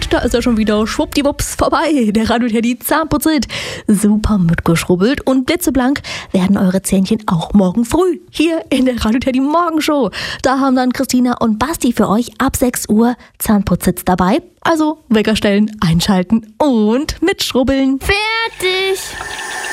Und da ist er schon wieder schwuppdiwupps vorbei. Der Radio Teddy Zahnputzit. Super mitgeschrubbelt und blitzeblank werden eure Zähnchen auch morgen früh hier in der Radio Teddy Morgenshow. Da haben dann Christina und Basti für euch ab 6 Uhr Zahnputzsitz dabei. Also Wecker stellen, einschalten und mitschrubbeln. Fertig!